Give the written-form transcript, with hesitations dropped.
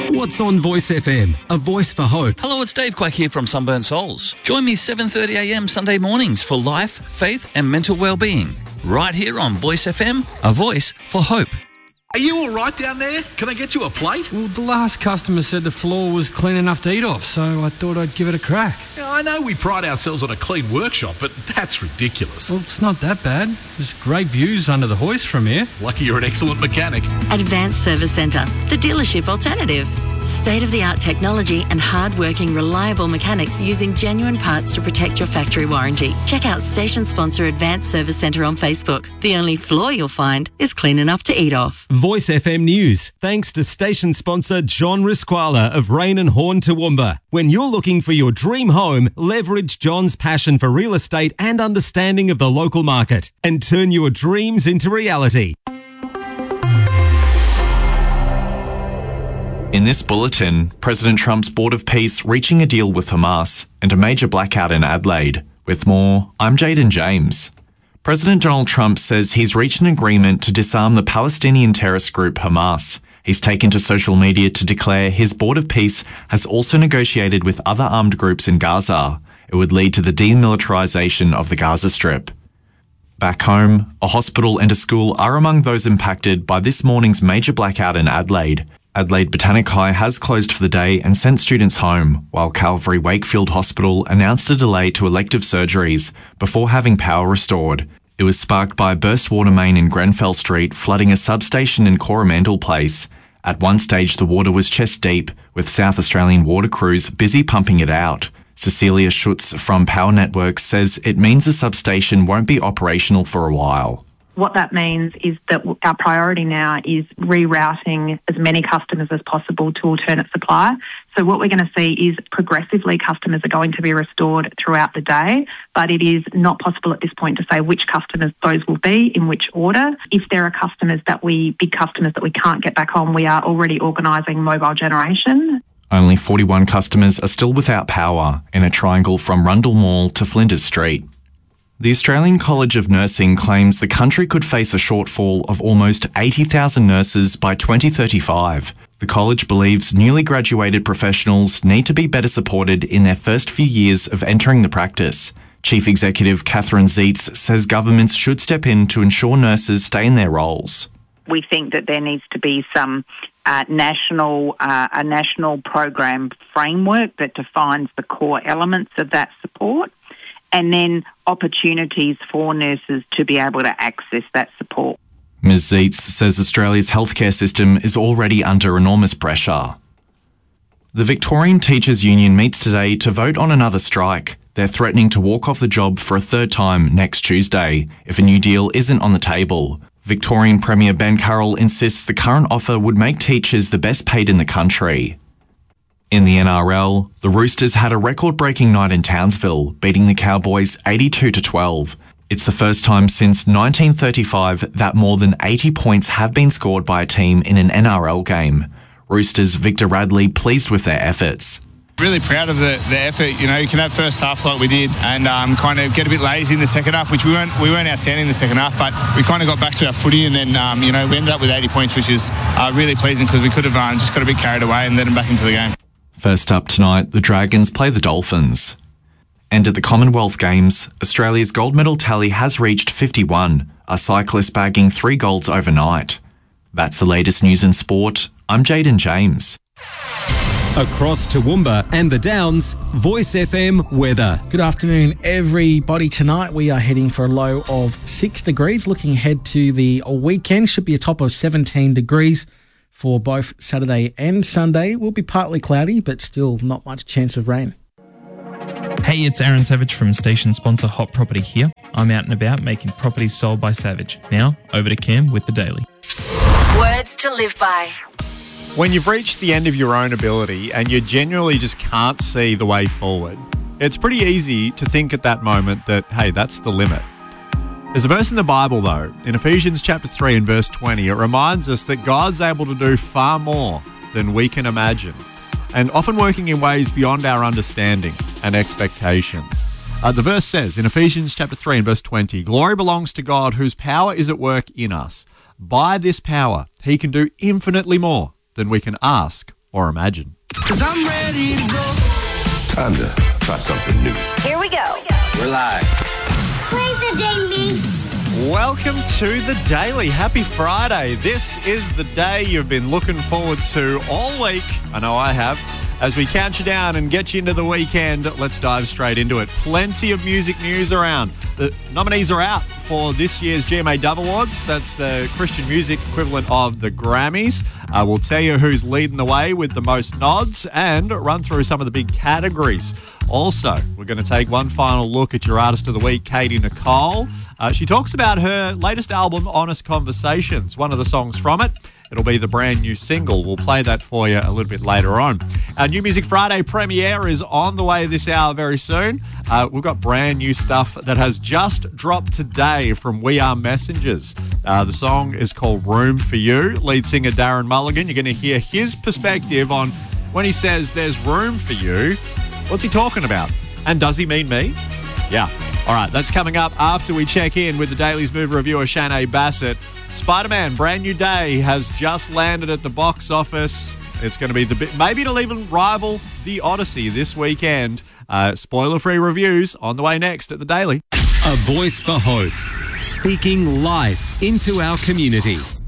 What's on Voice FM? A voice for hope. Hello, it's Dave Quack here from Sunburn Souls. Join me 7:30am Sunday mornings for life, faith and mental well-being. Right here on Voice FM, a voice for hope. Are you all right down there? Can I get you a plate? Well, the last customer said the floor was clean enough to eat off, so I thought I'd give it a crack. Yeah, I know we pride ourselves on a clean workshop, but that's ridiculous. Well, it's not that bad. There's great views under the hoist from here. Lucky you're an excellent mechanic. Advanced Service Centre, the dealership alternative. State-of-the-art technology and hard-working, reliable mechanics using genuine parts to protect your factory warranty. Check out station sponsor Advanced Service Centre on Facebook. The only floor you'll find is clean enough to eat off. Voice FM News, thanks to station sponsor John Risquala of Rain and Horn Toowoomba. When you're looking for your dream home, leverage John's passion for real estate and understanding of the local market and turn your dreams into reality. In this bulletin, President Trump's Board of Peace reaching a deal with Hamas and a major blackout in Adelaide. With more, I'm Jaden James. President Donald Trump says he's reached an agreement to disarm the Palestinian terrorist group Hamas. He's taken to social media to declare his Board of Peace has also negotiated with other armed groups in Gaza. It would lead to the demilitarization of the Gaza Strip. Back home, a hospital and a school are among those impacted by this morning's major blackout in Adelaide. Adelaide Botanic High has closed for the day and sent students home, while Calvary Wakefield Hospital announced a delay to elective surgeries before having power restored. It was sparked by a burst water main in Grenfell Street flooding a substation in Coromandel Place. At one stage, the water was chest deep, with South Australian water crews busy pumping it out. Cecilia Schutz from Power Networks says it means the substation won't be operational for a while. What that means is that our priority now is rerouting as many customers as possible to alternate supply. So what we're going to see is progressively customers are going to be restored throughout the day, but it is not possible at this point to say which customers those will be, in which order. If there are big customers that we can't get back on, we are already organising mobile generation. Only 41 customers are still without power in a triangle from Rundle Mall to Flinders Street. The Australian College of Nursing claims the country could face a shortfall of almost 80,000 nurses by 2035. The college believes newly graduated professionals need to be better supported in their first few years of entering the practice. Chief Executive Catherine Zeitz says governments should step in to ensure nurses stay in their roles. We think that there needs to be some a national program framework that defines the core elements of that support, and then opportunities for nurses to be able to access that support. Ms Zeitz says Australia's healthcare system is already under enormous pressure. The Victorian Teachers Union meets today to vote on another strike. They're threatening to walk off the job for a third time next Tuesday if a new deal isn't on the table. Victorian Premier Ben Carroll insists the current offer would make teachers the best paid in the country. In the NRL, the Roosters had a record-breaking night in Townsville, beating the Cowboys 82-12. It's the first time since 1935 that more than 80 points have been scored by a team in an NRL game. Roosters' Victor Radley pleased with their efforts. Really proud of the effort. You know, you can have first half like we did and kind of get a bit lazy in the second half, which we weren't outstanding in the second half, but we kind of got back to our footy and then, we ended up with 80 points, which is really pleasing because we could have just got a bit carried away and let them back into the game. First up tonight, the Dragons play the Dolphins. And at the Commonwealth Games, Australia's gold medal tally has reached 51, a cyclist bagging 3 golds overnight. That's the latest news in sport. I'm Jaden James. Across Toowoomba and the Downs, Voice FM weather. Good afternoon, everybody. Tonight we are heading for a low of 6 degrees. Looking ahead to the weekend, should be a top of 17 degrees for both Saturday and Sunday. Will be partly cloudy, but still not much chance of rain. Hey, it's Aaron Savage from station sponsor Hot Property here. I'm out and about making properties sold by Savage. Now, over to Cam with the Daily. Words to live by. When you've reached the end of your own ability and you genuinely just can't see the way forward, it's pretty easy to think at that moment that, hey, that's the limit. There's a verse in the Bible, though, in Ephesians chapter 3 and verse 20. It reminds us that God's able to do far more than we can imagine, and often working in ways beyond our understanding and expectations. The verse says in Ephesians chapter 3 and verse 20, "Glory belongs to God whose power is at work in us. By this power, he can do infinitely more than we can ask or imagine. 'Cause I'm ready to go. Time to try something new. Here we go. We're live. Play the daily. Welcome to the Daily. Happy Friday. This is the day you've been looking forward to all week. I know I have. As we count you down and get you into the weekend, let's dive straight into it. Plenty of music news around. The nominees are out for this year's GMA Dove Awards. That's the Christian music equivalent of the Grammys. We'll tell you who's leading the way with the most nods and run through some of the big categories. Also, we're going to take one final look at your Artist of the Week, Katie Nicole. She talks about her latest album, Honest Conversations, one of the songs from it. It'll be the brand new single. We'll play that for you a little bit later on. Our New Music Friday premiere is on the way this hour very soon. We've got brand new stuff that has just dropped today from We Are Messengers. The song is called Room for You. Lead singer Darren Mulligan, you're going to hear his perspective on when he says there's room for you. What's he talking about? And does he mean me? Yeah. All right, that's coming up after we check in with the Daily's movie reviewer, Shanae Bassett. Spider-Man, Brand New Day, has just landed at the box office. It's going to be the bit, maybe it'll even rival The Odyssey this weekend. Spoiler-free reviews on the way next at the Daily. A voice for hope. Speaking life into our community.